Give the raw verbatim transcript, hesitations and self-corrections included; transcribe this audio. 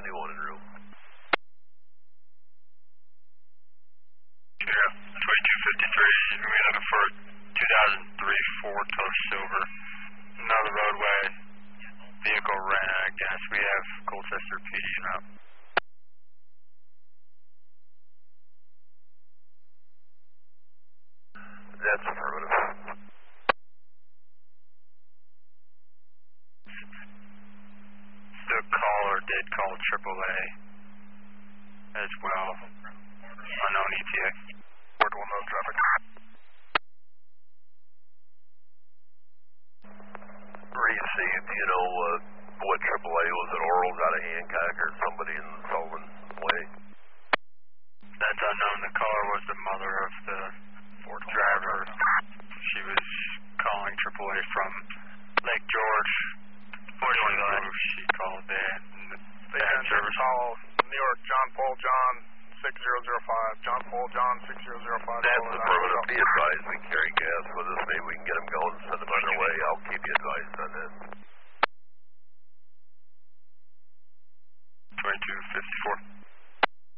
anyone in room. Yeah, twenty-two fifty-three, we're looking for two thousand three Ford Coast Silver. Another roadway, vehicle ran out of gas. We have Colchester P D now. That's affirmative. The caller did call triple A as well. Unknown E T A. Word one no traffic. Received, you know, uh, what triple A was it? Orals out of Hancock or somebody in Sullivan Way? That's unknown. The caller was the mother of the driver. She was calling triple A from Lake George. Fortunately, she called that. They had service call New York John Paul John six zero zero five. John Paul John six zero zero five. That's affirmative. Be advised we carry gas with us. Maybe we can get them going and send them on their way. I'll keep you advised on that.